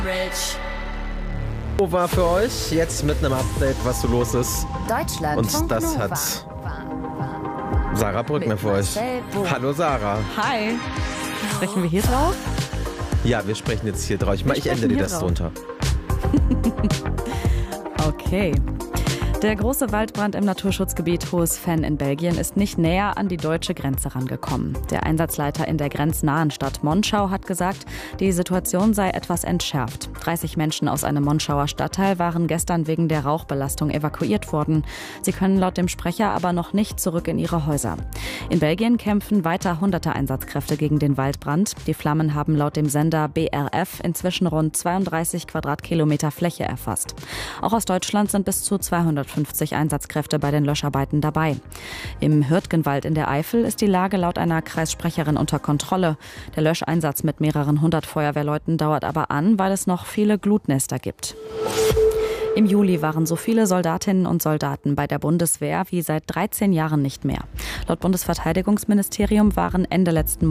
Wo war für euch jetzt mit einem Update, was so los ist? Deutschland. Und das hat Sarah Brückner für euch. Hallo Sarah. Hi. Sprechen wir hier drauf? Ja, wir sprechen jetzt hier drauf. Ich ändere dir das drunter. Okay. Der große Waldbrand im Naturschutzgebiet Hohes Venn in Belgien ist nicht näher an die deutsche Grenze rangekommen. Der Einsatzleiter in der grenznahen Stadt Monschau hat gesagt, die Situation sei etwas entschärft. 30 Menschen aus einem Monschauer Stadtteil waren gestern wegen der Rauchbelastung evakuiert worden. Sie können laut dem Sprecher aber noch nicht zurück in ihre Häuser. In Belgien kämpfen weiter hunderte Einsatzkräfte gegen den Waldbrand. Die Flammen haben laut dem Sender BRF inzwischen rund 32 Quadratkilometer Fläche erfasst. Auch aus Deutschland sind bis zu 250 Einsatzkräfte bei den Löscharbeiten dabei. Im Hürtgenwald in der Eifel ist die Lage laut einer Kreissprecherin unter Kontrolle. Der Löscheinsatz mit mehreren hundert Feuerwehrleuten dauert aber an, weil es noch viele Glutnester gibt. Im Juli waren so viele Soldatinnen und Soldaten bei der Bundeswehr wie seit 13 Jahren nicht mehr. Laut Bundesverteidigungsministerium waren Ende letzten